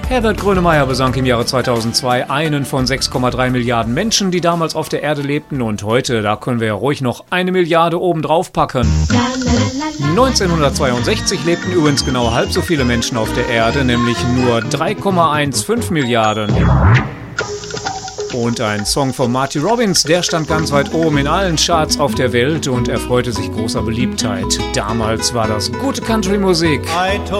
Herbert Grönemeyer besang im Jahre 2002 einen von 6,3 Milliarden Menschen, die damals auf der Erde lebten. Und heute, da können wir ja ruhig noch 1 Milliarde obendrauf packen. 1962 lebten übrigens genau halb so viele Menschen auf der Erde, nämlich nur 3,15 Milliarden. Und ein Song von Marty Robbins, der stand ganz weit oben in allen Charts auf der Welt und erfreute sich großer Beliebtheit. Damals war das gute Country-Musik.